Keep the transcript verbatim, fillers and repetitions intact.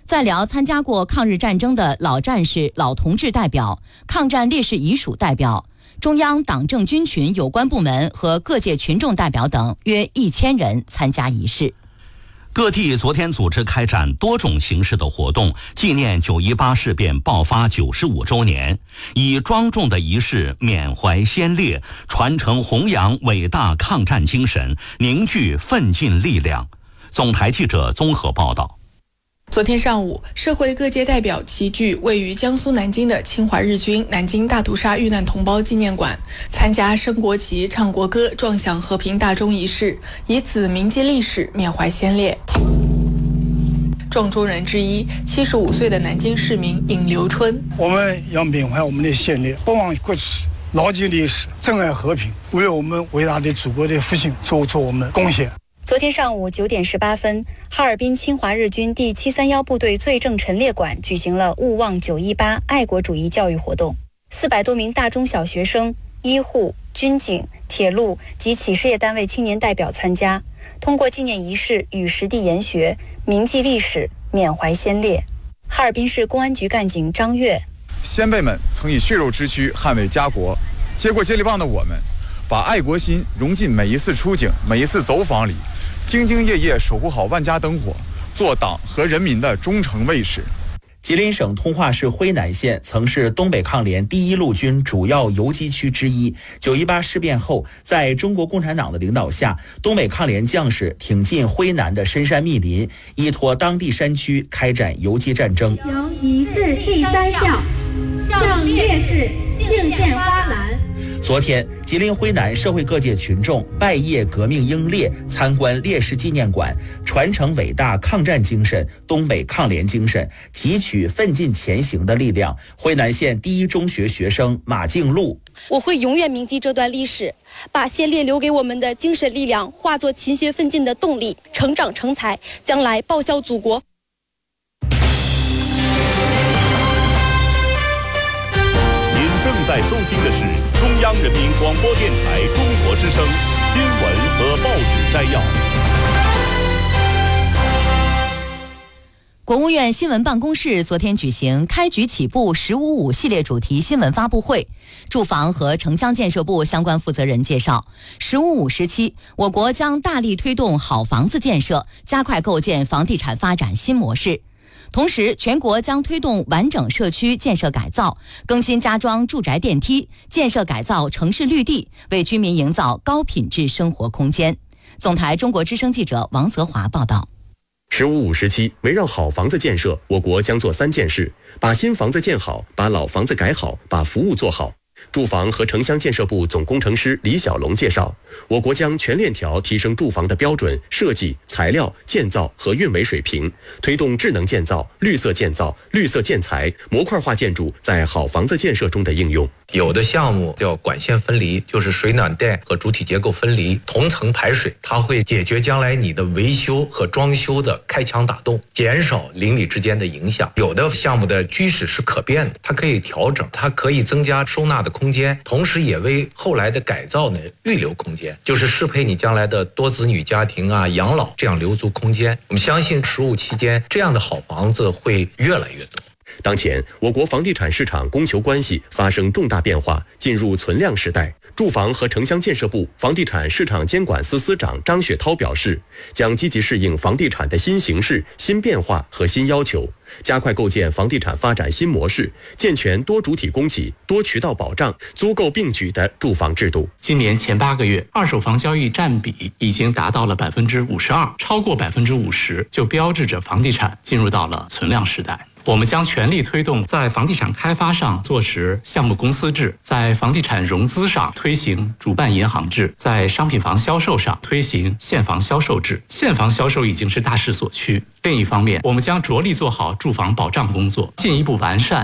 再聊参加过抗日战争的老战士、老同志代表、抗战烈士遗属代表、中央党政军群有关部门和各界群众代表等约一千人参加仪式。 各地昨天组织开展多种形式的活动，纪念九一八事变爆发九十五周年，以庄重的仪式缅怀先烈，传承弘扬伟大抗战精神，凝聚奋进力量。总台记者综合报道。 昨天上午，社会各界代表齐聚位于江苏南京的侵华日军南京大屠杀遇难同胞纪念馆，参加升国旗、唱国歌、撞响和平大钟仪式，以此铭记历史，缅怀先烈。撞钟人之一，七十五岁的南京市民尹留春： 我们要缅怀我们的先烈，不忘国耻，牢记历史，珍爱和平，为我们伟大的祖国的复兴做出我们的贡献。 昨天上午九点十八分，哈尔滨侵华日军第七三一部队罪证陈列馆举行了勿忘九一八爱国主义教育活动，四百多名大中小学生、医护、军警、铁路及企事业单位青年代表参加，通过纪念仪式与实地研学，铭记历史，缅怀先烈。哈尔滨市公安局干警张跃： 先辈们曾以血肉之躯捍卫家国，接过接力棒的我们，把爱国心融进每一次出警、每一次走访里，兢兢业业守护好万家灯火，做党和人民的忠诚卫士。 吉林省通化市辉南县曾是东北抗联第一路军主要游击区之一。九一八事变后，在中国共产党的领导下，东北抗联将士挺进辉南的深山密林，依托当地山区开展游击战争。 行仪式第三项，向烈士敬献花篮。 昨天，吉林辉南社会各界群众拜谒革命英烈，参观烈士纪念馆，传承伟大抗战精神、东北抗联精神，提取奋进前行的力量。辉南县第一中学学生马静璐： 我会永远铭记这段历史，把先烈留给我们的精神力量化作勤学奋进的动力，成长成才，将来报效祖国。 您正在收听的是中央人民广播电台中国之声新闻和报纸摘要。 国务院新闻办公室昨天举行开局起步十五五系列主题新闻发布会，住房和城乡建设部相关负责人介绍，十五五时期，我国将大力推动好房子建设，加快构建房地产发展新模式。同时，全国将推动完整社区建设改造，更新加装住宅电梯，建设改造城市绿地，为居民营造高品质生活空间。总台中国之声记者王泽华报道。 十五五时期，围绕好房子建设，我国将做三件事：把新房子建好，把老房子改好，把服务做好。住房和城乡建设部总工程师李小龙介绍，我国将全链条提升住房的标准、设计、材料、建造和运维水平，推动智能建造、绿色建造、绿色建材、模块化建筑在好房子建设中的应用。 有的项目叫管线分离，就是水暖带和主体结构分离，同层排水，它会解决将来你的维修和装修的开墙打洞，减少邻里之间的影响。有的项目的居室是可变的，它可以调整，它可以增加收纳的空间，同时也为后来的改造呢预留空间，就是适配你将来的多子女家庭啊、养老，这样留足空间。我们相信十五期间这样的好房子会越来越多。 当前，我国房地产市场供求关系发生重大变化，进入存量时代。住房和城乡建设部房地产市场监管司司长张雪涛表示，将积极适应房地产的新形势、新变化和新要求，加快构建房地产发展新模式，健全多主体供给、多渠道保障、租购并举的住房制度。 今年前八个月，二手房交易占比已经达到了百分之五十二，超过百分之五十，就标志着房地产进入到了存量时代。我们将全力推动在房地产开发上做实项目公司制，在房地产融资上推行主办银行制，在商品房销售上推行现房销售制。现房销售已经是大势所趋。另一方面，我们将着力做好住房保障工作，进一步完善